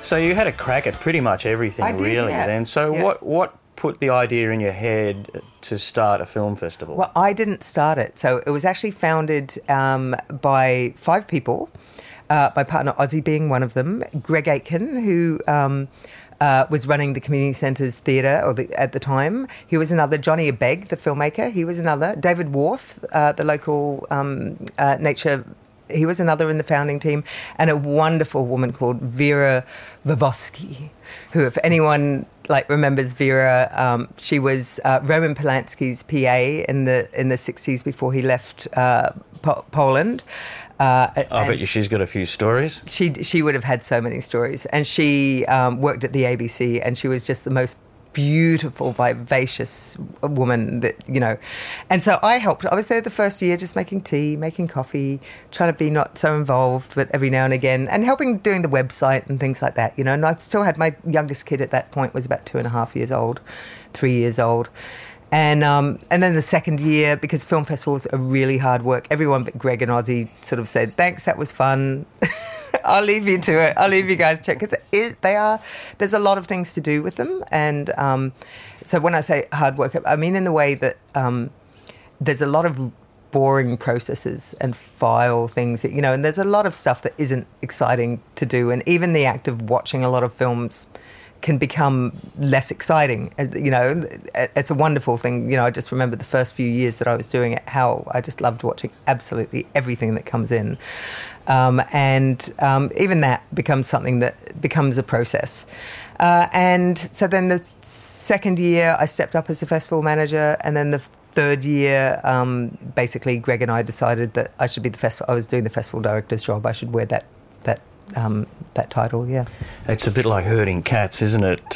So you had a crack at pretty much everything, I did, really. yeah. Then, so Yeah. what put the idea in your head to start a film festival? Well, I didn't start it. So it was actually founded by 5 people, my partner Ozzy being one of them, Greg Aitken, who was running the community centre's theatre at the time. He was another. Johnny Abegg, the filmmaker, he was another. David Worth, the local nature, he was another in the founding team. And a wonderful woman called Vera Vavosky, who, if anyone remembers Vera, she was Roman Polanski's PA in the 60s before he left Poland. I bet you she's got a few stories. She would have had so many stories. And she worked at the ABC, and she was just the most beautiful, vivacious woman that, And so I helped. I was there the first year just making tea, making coffee, trying to be not so involved, but every now and again, and helping doing the website and things like that, And I still had my youngest kid at that point was about 2.5 years old, 3 years old. And then the second year, because film festivals are really hard work, everyone but Greg and Ozzy sort of said, thanks, that was fun. I'll leave you to it. I'll leave you guys to it. Because there's a lot of things to do with them. And so when I say hard work, I mean in the way that there's a lot of boring processes and file things, and there's a lot of stuff that isn't exciting to do. And even the act of watching a lot of films can become less exciting. It's a wonderful thing. I just remember the first few years that I was doing it, how I just loved watching absolutely everything that comes in. And even that becomes something that becomes a process. And so then the second year I stepped up as a festival manager, and then the third year, basically Greg and I decided that I should be I was doing the festival director's job. I should wear that title, yeah. It's a bit like herding cats, isn't it?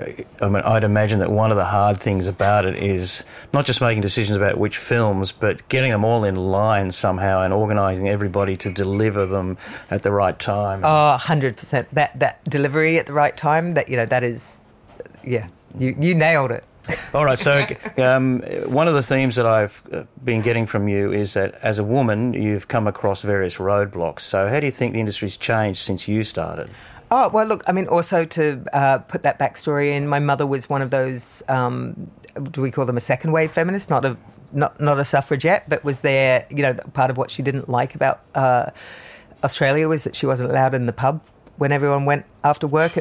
I'd imagine that one of the hard things about it is not just making decisions about which films, but getting them all in line somehow and organising everybody to deliver them at the right time. Oh, 100%. That delivery at the right time, that is, yeah, you nailed it. All right, so one of the themes that I've been getting from you is that as a woman, you've come across various roadblocks. So how do you think the industry's changed since you started? Oh, well, look, also to put that backstory in, my mother was one of those, do we call them a second wave feminist? Not a suffragette, but was there, part of what she didn't like about Australia was that she wasn't allowed in the pub when everyone went after work,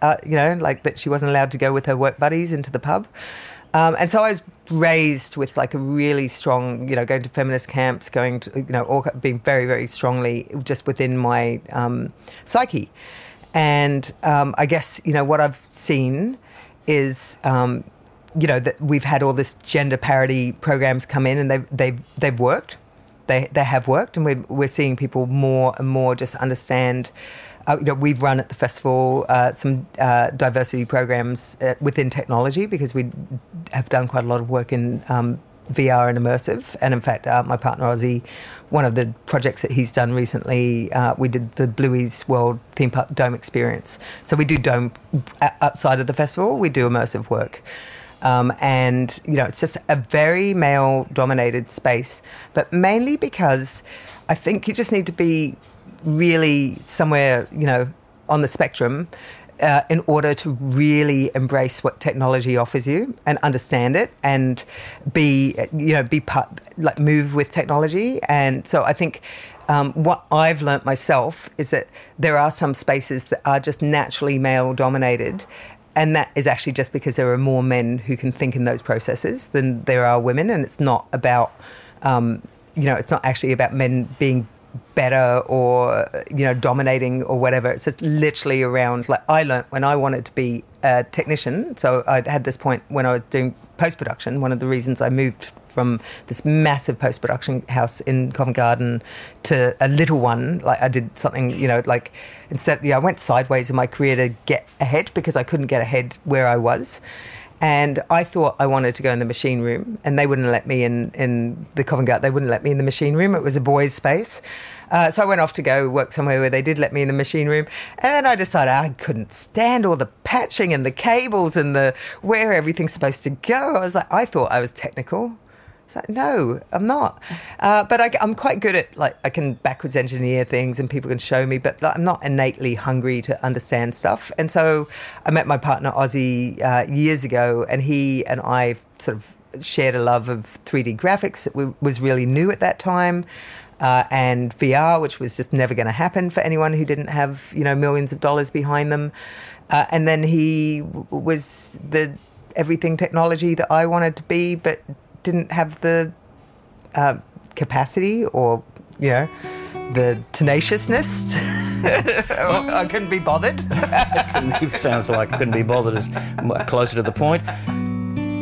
that she wasn't allowed to go with her work buddies into the pub. And so I was raised with a really strong, going to feminist camps, going to, all being very, very strongly just within my psyche. And I guess, what I've seen is, that we've had all this gender parity programs come in, and they've worked. They have worked, and we're seeing people more and more just understand. We've run at the festival some diversity programs within technology, because we have done quite a lot of work in VR and immersive. And in fact, my partner Ozzy, one of the projects that he's done recently, we did the Bluey's World theme park dome experience. So we do dome outside of the festival. We do immersive work. And, it's just a very male-dominated space, but mainly because I think you just need to be really somewhere, on the spectrum in order to really embrace what technology offers you and understand it and be part, move with technology. And so I think what I've learnt myself is that there are some spaces that are just naturally male-dominated, and that is actually just because there are more men who can think in those processes than there are women. And it's not about, it's not actually about men being better or, dominating or whatever. It's just literally around, I learnt when I wanted to be a technician. So I had this point when I was doing post-production. One of the reasons I moved from this massive post-production house in Covent Garden to a little one, I did something, instead, I went sideways in my career to get ahead because I couldn't get ahead where I was. And I thought I wanted to go in the machine room, and they wouldn't let me in the Covent Garden. They wouldn't let me in the machine room. It was a boys' space. So I went off to go work somewhere where they did let me in the machine room. And then I decided I couldn't stand all the patching and the cables and where everything's supposed to go. I thought I was technical. It's like, no, I'm not. But I'm quite good at, like, I can backwards engineer things and people can show me, but I'm not innately hungry to understand stuff. And so I met my partner, Ozzy, years ago, and he and I sort of shared a love of 3D graphics that was really new at that time. And VR, which was just never going to happen for anyone who didn't have, millions of dollars behind them. And then he was the everything technology that I wanted to be, but didn't have the capacity or, the tenaciousness. I couldn't be bothered. Sounds like couldn't be bothered is closer to the point.